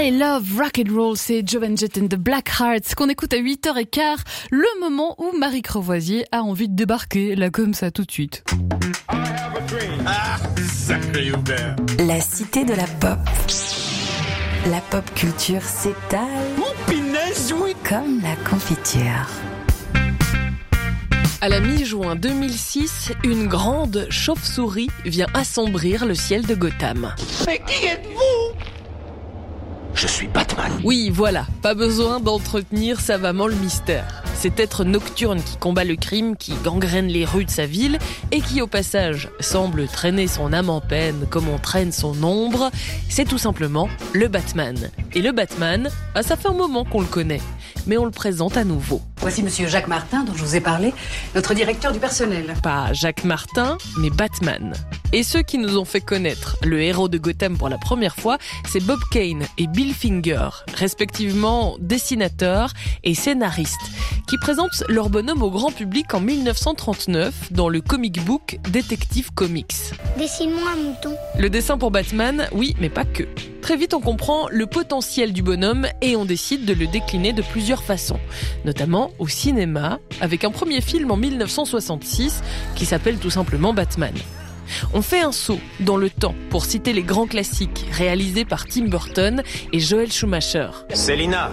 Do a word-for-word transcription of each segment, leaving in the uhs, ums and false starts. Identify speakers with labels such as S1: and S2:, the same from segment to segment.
S1: I love rock and roll, c'est Joan Jett and the Black Hearts qu'on écoute à huit heures quinze, le moment où Marie Crevoisier a envie de débarquer, là comme ça tout de suite.
S2: Ah, sacré Hubert.
S3: La cité de la pop. La pop culture s'étale.
S2: Oh, pinaise, oui.
S3: Comme la confiture.
S4: À la mi-juin deux mille six, une grande chauve-souris vient assombrir le ciel de Gotham.
S2: Mais qui êtes-vous ? Je suis Batman.
S4: Oui, voilà, pas besoin d'entretenir savamment le mystère. Cet être nocturne qui combat le crime, qui gangrène les rues de sa ville et qui, au passage, semble traîner son âme en peine comme on traîne son ombre, c'est tout simplement le Batman. Et le Batman, ah, ça fait un moment qu'on le connaît, mais on le présente à nouveau.
S5: Voici monsieur Jacques Martin, dont je vous ai parlé, notre directeur du personnel.
S4: Pas Jacques Martin, mais Batman. Et ceux qui nous ont fait connaître le héros de Gotham pour la première fois, c'est Bob Kane et Bill Finger, respectivement dessinateurs et scénaristes, qui présentent leur bonhomme au grand public en dix-neuf cent trente-neuf dans le comic book Detective Comics.
S6: Dessine-moi un mouton.
S4: Le dessin pour Batman, oui, mais pas que. Très vite, on comprend le potentiel du bonhomme et on décide de le décliner de plusieurs façons, notamment au cinéma, avec un premier film en dix-neuf cent soixante-six qui s'appelle tout simplement Batman. On fait un saut dans le temps pour citer les grands classiques réalisés par Tim Burton et Joel Schumacher.
S7: Selina.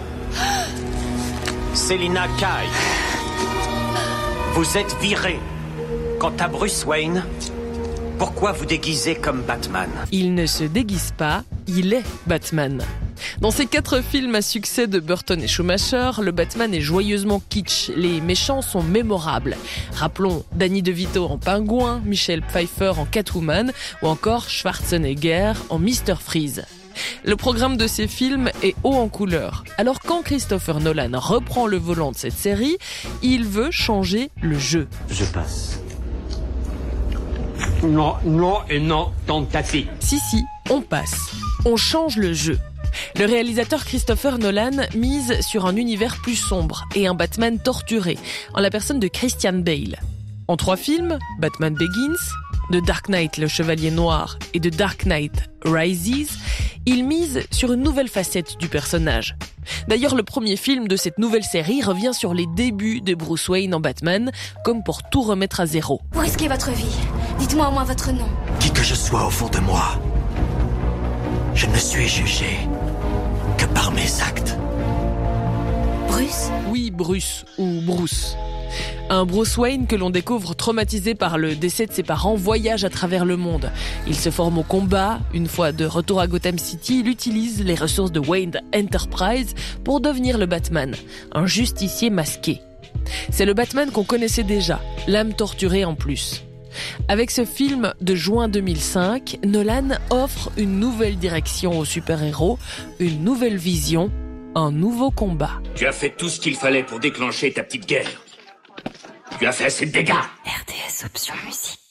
S7: Selina Kyle. Vous êtes virée. Quant à Bruce Wayne, pourquoi vous déguisez comme Batman ?
S4: Il ne se déguise pas, il est Batman. Dans ces quatre films à succès de Burton et Schumacher, le Batman est joyeusement kitsch. Les méchants sont mémorables. Rappelons Danny DeVito en Pingouin, Michelle Pfeiffer en Catwoman ou encore Schwarzenegger en mister Freeze. Le programme de ces films est haut en couleur. Alors quand Christopher Nolan reprend le volant de cette série, il veut changer le jeu.
S7: Je passe.
S8: Non, non et non, tentative.
S4: Si, si, on passe. On change le jeu. Le réalisateur Christopher Nolan mise sur un univers plus sombre et un Batman torturé, en la personne de Christian Bale. En trois films, Batman Begins, The Dark Knight, le Chevalier Noir et The Dark Knight Rises, il mise sur une nouvelle facette du personnage. D'ailleurs, le premier film de cette nouvelle série revient sur les débuts de Bruce Wayne en Batman, comme pour tout remettre à zéro.
S6: Vous risquez votre vie. Dites-moi au moins votre nom.
S9: Qui que je sois au fond de moi, je ne suis jugé que par mes actes.
S6: Bruce ?
S4: Oui, Bruce ou Bruce. Un Bruce Wayne que l'on découvre traumatisé par le décès de ses parents voyage à travers le monde. Il se forme au combat. Une fois de retour à Gotham City, il utilise les ressources de Wayne Enterprise pour devenir le Batman, un justicier masqué. C'est le Batman qu'on connaissait déjà, l'âme torturée en plus. Avec ce film de juin deux mille cinq, Nolan offre une nouvelle direction aux super-héros, une nouvelle vision, un nouveau combat.
S8: Tu as fait tout ce qu'il fallait pour déclencher ta petite guerre. Tu as fait assez de dégâts.
S3: R D S Option Musique.